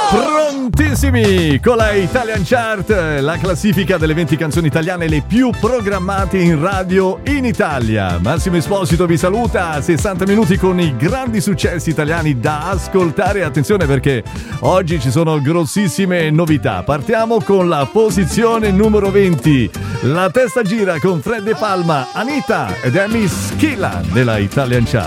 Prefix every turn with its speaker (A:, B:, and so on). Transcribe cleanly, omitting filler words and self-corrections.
A: Prontissimi con la Italian Chart, la classifica delle 20 canzoni italiane le più programmate in radio in Italia. Massimo Esposito vi saluta, 60 minuti con i grandi successi italiani da ascoltare. Attenzione perché oggi ci sono grossissime novità. Partiamo con la posizione numero 20. La testa gira con Fred De Palma, Anita ed Amy Schilla nella Italian Chart.